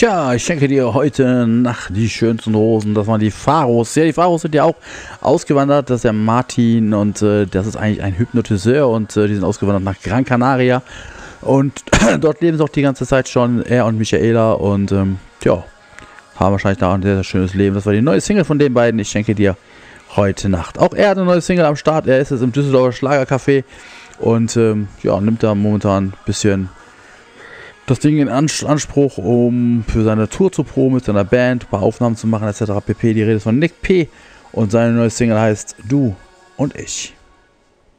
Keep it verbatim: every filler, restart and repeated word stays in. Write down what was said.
Tja, ich schenke dir heute Nacht die schönsten Rosen. Das waren die Pharos. Ja, die Pharos sind ja auch ausgewandert. Das ist der Martin und äh, das ist eigentlich ein Hypnotiseur und äh, die sind ausgewandert nach Gran Canaria. Und dort leben sie auch die ganze Zeit schon, er und Michaela. Und ähm, ja, haben wahrscheinlich da ein sehr, sehr schönes Leben. Das war die neue Single von den beiden. Ich schenke dir heute Nacht. Auch er hat eine neue Single am Start. Er ist jetzt im Düsseldorfer Schlagercafé und ähm, ja, nimmt da momentan ein bisschen das Ding in Anspruch, um für seine Tour zu proben mit seiner Band, ein paar Aufnahmen zu machen et cetera pp. Die Rede ist von Nick P. und seine neue Single heißt Du und Ich.